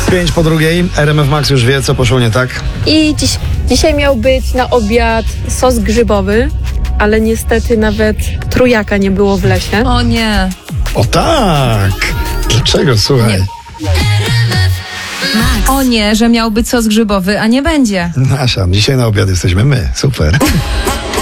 5 po drugiej. RMF Max już wie, co poszło nie tak. I dzisiaj miał być na obiad sos grzybowy, ale niestety nawet trójaka nie było w lesie. O nie. O tak! Dlaczego, słuchaj? O nie, że miał być sos grzybowy, a nie będzie. Nasza, dzisiaj na obiad jesteśmy my. Super.